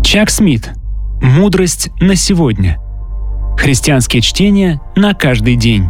Чак Смит. Мудрость на сегодня. Христианские чтения на каждый день.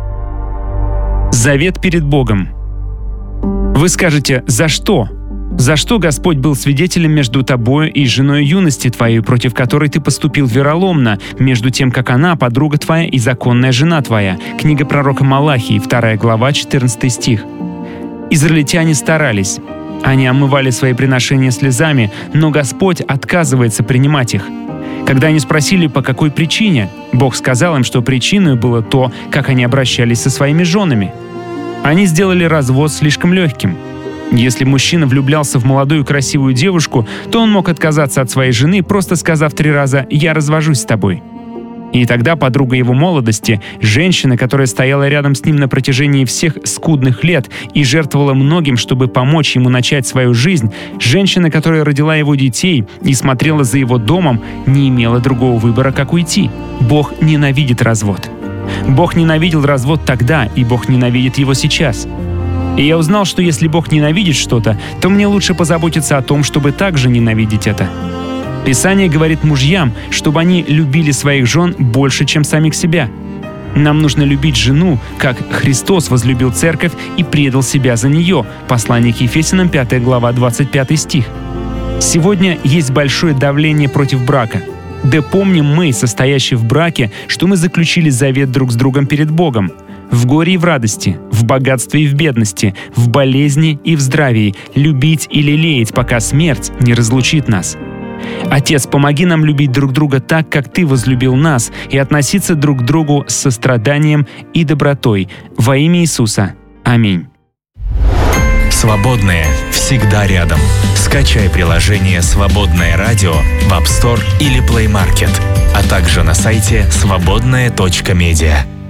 Завет перед Богом. Вы скажете, за что? За что Господь был свидетелем между тобою и женой юности твоей, против которой ты поступил вероломно, между тем, как она, подруга твоя и законная жена твоя? Книга пророка Малахии, 2 глава, 14 стих. Израильтяне старались. Они омывали свои приношения слезами, но Господь отказывается принимать их. Когда они спросили, по какой причине, Бог сказал им, что причиной было то, как они обращались со своими женами. Они сделали развод слишком легким. Если мужчина влюблялся в молодую красивую девушку, то он мог отказаться от своей жены, просто сказав 3 раза «я развожусь с тобой». И тогда подруга его молодости, женщина, которая стояла рядом с ним на протяжении всех скудных лет и жертвовала многим, чтобы помочь ему начать свою жизнь, женщина, которая родила его детей и смотрела за его домом, не имела другого выбора, как уйти. Бог ненавидит развод. Бог ненавидел развод тогда, и Бог ненавидит его сейчас. И я узнал, что если Бог ненавидит что-то, то мне лучше позаботиться о том, чтобы также ненавидеть это. Писание говорит мужьям, чтобы они любили своих жен больше, чем самих себя. Нам нужно любить жену, как Христос возлюбил церковь и предал себя за нее. Послание к Ефесянам, 5 глава, 25 стих. Сегодня есть большое давление против брака. Да помним мы, состоящие в браке, что мы заключили завет друг с другом перед Богом. В горе и в радости, в богатстве и в бедности, в болезни и в здравии, любить и лелеять, пока смерть не разлучит нас. Отец, помоги нам любить друг друга так, как Ты возлюбил нас, и относиться друг к другу с состраданием и добротой. Во имя Иисуса. Аминь. Свободные всегда рядом. Скачай приложение «Свободное радио» в App Store или Play Market, а также на сайте свободное.медиа.